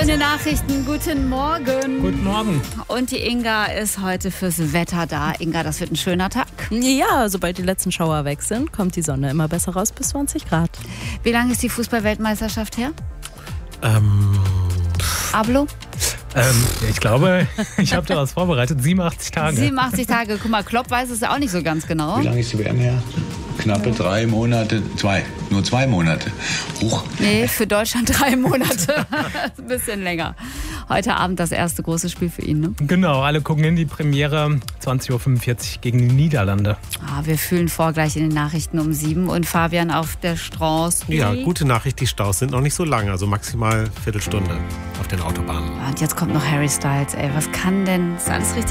in den Nachrichten. Guten Morgen. Guten Morgen. Und die Inga ist heute fürs Wetter da. Inga, das wird ein schöner Tag. Ja, sobald die letzten Schauer weg sind, kommt die Sonne immer besser raus, bis 20 Grad. Wie lange ist die Fußball-Weltmeisterschaft her? Ablo? Ich glaube, ich habe da was vorbereitet. 87 Tage. 87 Tage. Guck mal, Klopp weiß es ja auch nicht so ganz genau. Wie lange ist die WM her? Knappe 3 Monate, nur 2 Monate. Huch. Nee, für Deutschland 3 Monate. Ein bisschen länger. Heute Abend das erste große Spiel für ihn, ne? Genau, alle gucken in die Premiere 20.45 Uhr gegen die Niederlande. Wir fühlen vor gleich in den Nachrichten um 7 und Fabian auf der Straße. Ja, gute Nachricht, die Staus sind noch nicht so lang, also maximal Viertelstunde auf den Autobahnen. Und jetzt kommt noch Harry Styles, ey, was kann denn, ist alles richtig